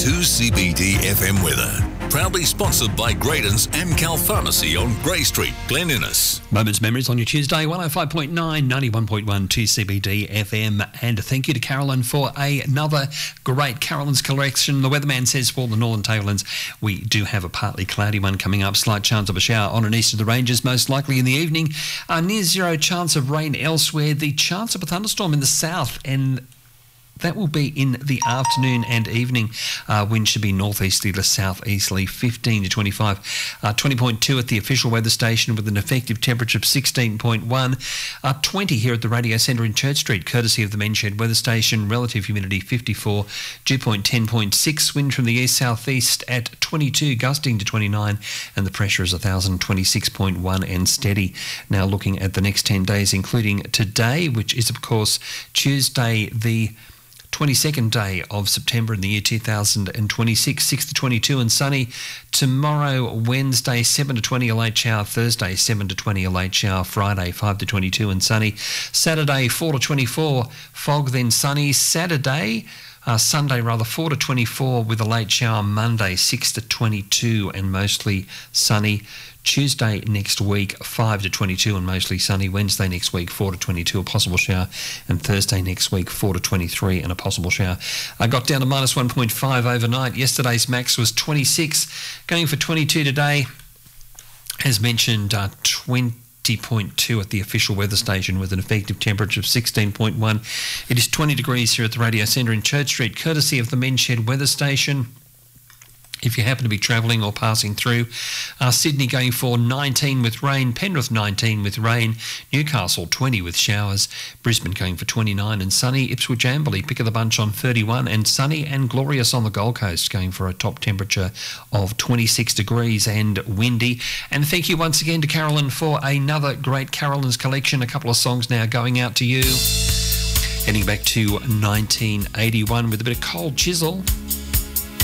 2CBD FM weather. Proudly sponsored by Graydon's Amcal Pharmacy on Grey Street, Glen Innes. Moments Memories on your Tuesday, 105.9, 91.1 2CBD FM. And thank you to Carolyn for another great Carolyn's collection. The weatherman says for the Northern Tablelands, we do have a partly cloudy one coming up. Slight chance of a shower on and east of the ranges, most likely in the evening. Near zero chance of rain elsewhere. The chance of a thunderstorm in the south, and that will be in the afternoon and evening. Wind should be northeasterly to southeasterly, 15 to 25. 20.2 at the official weather station with an effective temperature of 16.1. 20 here at the radio centre in Church Street, courtesy of the Menshed weather station. Relative humidity 54, dew point 10.6. Wind from the east-southeast at 22, gusting to 29, and the pressure is 1,026.1 and steady. Now looking at the next 10 days, including today, which is of course Tuesday the 22nd day of September in the year 2026, 6 to 22 and sunny. Tomorrow, Wednesday, 7 to 20, a late shower. Thursday, 7 to 20, a late shower. Friday, 5 to 22 and sunny. Saturday, 4 to 24, fog then sunny. Sunday, 4 to 24 with a late shower. Monday, 6 to 22 and mostly sunny. Tuesday next week, 5 to 22 and mostly sunny. Wednesday next week, 4 to 22, a possible shower. And Thursday next week, 4 to 23 and a possible shower. I got down to minus 1.5 overnight. Yesterday's max was 26. Going for 22 today. As mentioned, 20.2 at the official weather station with an effective temperature of 16.1. It is 20 degrees here at the radio centre in Church Street, courtesy of the Menshed weather station. If you happen to be travelling or passing through, Sydney going for 19 with rain, Penrith 19 with rain, Newcastle 20 with showers, Brisbane going for 29 and sunny, Ipswich Amberley pick of the bunch on 31 and sunny, and glorious on the Gold Coast going for a top temperature of 26 degrees and windy. And thank you once again to Carolyn for another great Carolyn's collection. A couple of songs now going out to you. Heading back to 1981 with a bit of Cold Chisel.